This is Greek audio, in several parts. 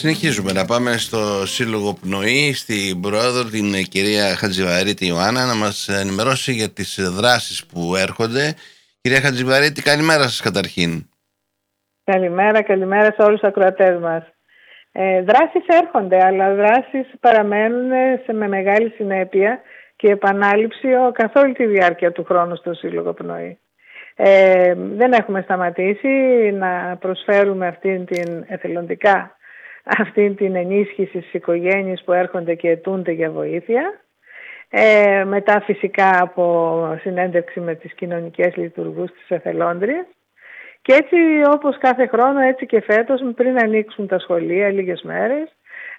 συνεχίζουμε να πάμε στο Σύλλογο Πνοή, στην πρόεδρο, την κυρία Χατζηβαρίτη Ιωάννα, να μας ενημερώσει για τις δράσεις που έρχονται. Κυρία Χατζηβαρίτη, καλημέρα σας καταρχήν. Καλημέρα σε όλους τους ακροατές μας. Δράσεις έρχονται, αλλά δράσεις παραμένουν με μεγάλη συνέπεια και επανάληψη καθ' όλη τη διάρκεια του χρόνου στο Σύλλογο Πνοή. Δεν έχουμε σταματήσει να προσφέρουμε εθελοντικά αυτήν την ενίσχυση στις οικογένειες που έρχονται και αιτούνται για βοήθεια. Μετά φυσικά από συνέντευξη με τις κοινωνικές λειτουργούς της εθελόντριας. Και έτσι όπως κάθε χρόνο, έτσι και φέτος, πριν ανοίξουν τα σχολεία λίγες μέρες,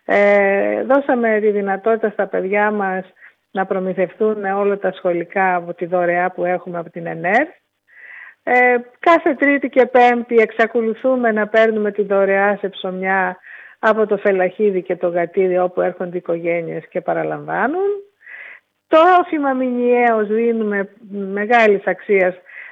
δώσαμε τη δυνατότητα στα παιδιά μας να προμηθευτούν όλα τα σχολικά από τη δωρεά που έχουμε από την ΕΝΕΡ. Κάθε Τρίτη και Πέμπτη εξακολουθούμε να παίρνουμε τη δωρεά σε ψωμιά από το Φελαχίδι και το Γατίδι, όπου έρχονται οι οικογένειες και παραλαμβάνουν. Το όφημα μηνιαίως δίνουμε μεγάλης αξίας,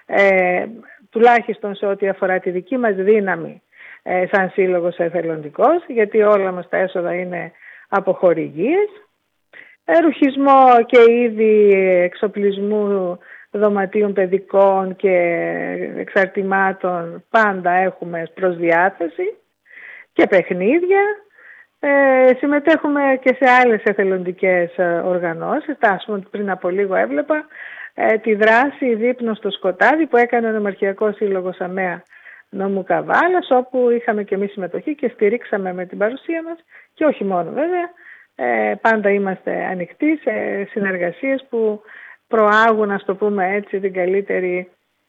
τουλάχιστον σε ό,τι αφορά τη δική μας δύναμη σαν σύλλογος εθελοντικός, γιατί όλα μας τα έσοδα είναι από χορηγίες. Ρουχισμό και είδη εξοπλισμού δωματίων παιδικών και εξαρτημάτων πάντα έχουμε προς διάθεση και παιχνίδια. Συμμετέχουμε και σε άλλες εθελοντικές οργανώσεις. Πριν από λίγο έβλεπα τη δράση δείπνο στο σκοτάδι που έκανε ο Νομαρχιακός Σύλλογος ΑΜΕΑ Νομού Καβάλας, όπου είχαμε και εμείς συμμετοχή και στηρίξαμε με την παρουσία μας, και όχι μόνο βέβαια. Πάντα είμαστε ανοιχτοί σε συνεργασίες που προάγουν, ας το πούμε έτσι, την καλύτερη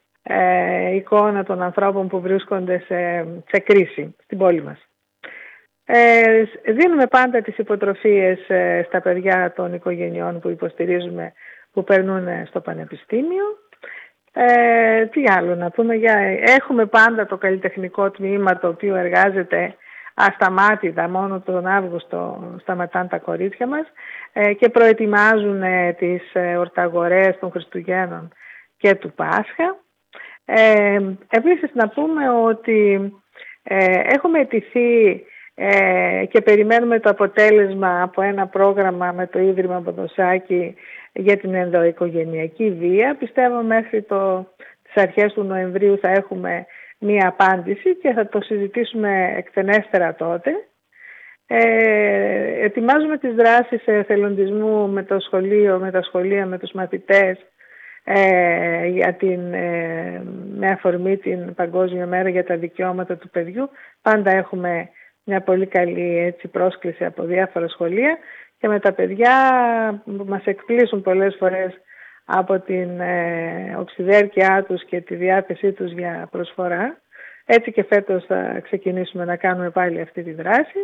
εικόνα των ανθρώπων που βρίσκονται σε κρίση στην πόλη μας. Δίνουμε πάντα τις υποτροφίες στα παιδιά των οικογενειών που υποστηρίζουμε, που περνούν στο πανεπιστήμιο. Τι άλλο να πούμε, έχουμε πάντα το καλλιτεχνικό τμήμα, το οποίο εργάζεται ασταμάτητα. Μόνο τον Αύγουστο σταματάνε τα κορίτσια μας και προετοιμάζουν τις ορταγορές των Χριστουγέννων και του Πάσχα. Επίσης να πούμε ότι έχουμε αιτηθεί και περιμένουμε το αποτέλεσμα από ένα πρόγραμμα με το Ίδρυμα Ποδοσάκη για την ενδοοικογενειακή βία. Πιστεύω μέχρι τις αρχές του Νοεμβρίου θα έχουμε μία απάντηση και θα το συζητήσουμε εκτενέστερα τότε. Ετοιμάζουμε τις δράσεις εθελοντισμού με τα σχολεία, με τους μαθητές με αφορμή την Παγκόσμια Μέρα για τα Δικαιώματα του Παιδιού. Πάντα έχουμε μια πολύ καλή πρόσκληση από διάφορα σχολεία και με τα παιδιά μας εκπλήσουν πολλές φορές από την οξυδέρκειά τους και τη διάθεσή τους για προσφορά. Έτσι και φέτος θα ξεκινήσουμε να κάνουμε πάλι αυτή τη δράση.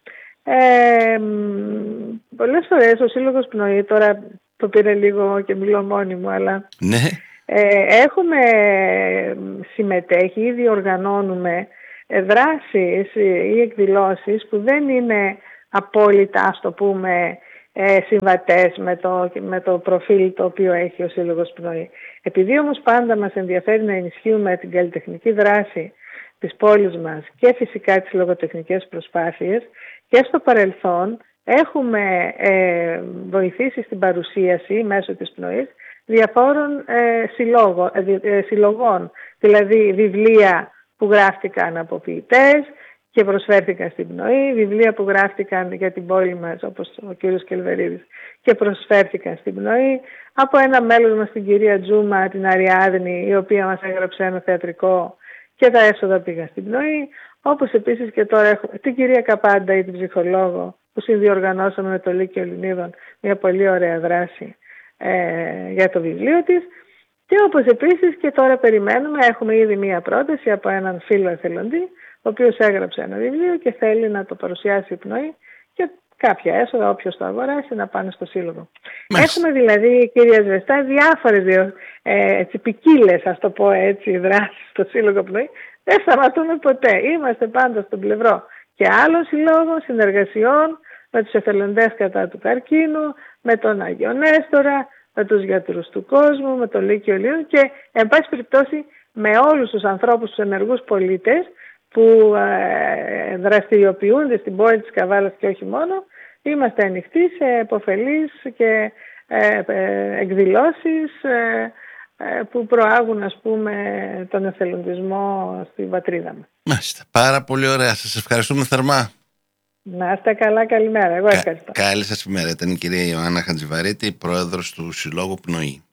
Πολλές φορές ο Σύλλογος Πνοή, τώρα το πήρε λίγο και μιλώ μόνη μου, αλλά ναι. Έχουμε συμμετέχει ή διοργανώνουμε δράσεις ή εκδηλώσεις που δεν είναι απόλυτα, ας το πούμε, συμβατές με το προφίλ το οποίο έχει ο Σύλλογος Πνοή. Επειδή όμως πάντα μας ενδιαφέρει να ενισχύουμε την καλλιτεχνική δράση της πόλης μας και φυσικά τις λογοτεχνικές προσπάθειες, και στο παρελθόν έχουμε βοηθήσει στην παρουσίαση μέσω της Πνοής διαφόρων συλλογών, δηλαδή βιβλία που γράφτηκαν από ποιητές και προσφέρθηκαν στην Πνοή, βιβλία που γράφτηκαν για την πόλη μας, όπως ο κύριος Κελβερίδης, και προσφέρθηκαν στην Πνοή, από ένα μέλος μας, την κυρία Τζούμα, την Αριάδνη, η οποία μας έγραψε ένα θεατρικό και τα έσοδα πήγαν στην Πνοή, όπως επίσης και τώρα έχουμε την κυρία Καπάντα ή την ψυχολόγο, που συνδιοργανώσαμε με το Λύκειο Ελληνίδων μια πολύ ωραία δράση για το βιβλίο της. Και όπως επίσης και τώρα περιμένουμε, έχουμε ήδη μία πρόταση από έναν φίλο εθελοντή, ο οποίος έγραψε ένα βιβλίο και θέλει να το παρουσιάσει η Πνοή και κάποια έσοδα, όποιος το αγοράσει, να πάνε στο Σύλλογο. Έχουμε δηλαδή, κυρία Σβεστά, διάφορες ποικίλες, ας το πω έτσι, δράσεις στο Σύλλογο Πνοή. Δεν σταματούμε ποτέ. Είμαστε πάντα στον πλευρό και άλλων συλλόγων, συνεργασιών με τους εθελοντές κατά του καρκίνου, με τον Άγιο Νέστορα, με τους γιατρούς του κόσμου, με το Λύκειο Ελλήνων και, εν πάση περιπτώσει, με όλους τους ανθρώπους, τους ενεργούς πολίτες που δραστηριοποιούνται στην πόλη της Καβάλας και όχι μόνο, είμαστε ανοιχτοί σε επωφελείς και εκδηλώσεις που προάγουν, ας πούμε, τον εθελοντισμό στην πατρίδα μας. Μάλιστα. Πάρα πολύ ωραία. Σας ευχαριστούμε θερμά. Να είστε καλά, καλημέρα. Εγώ ευχαριστώ. Καλή σας ημέρα. Ήταν η κυρία Ιωάννα Χατζηβαρίτη, πρόεδρος του Συλλόγου Πνοή.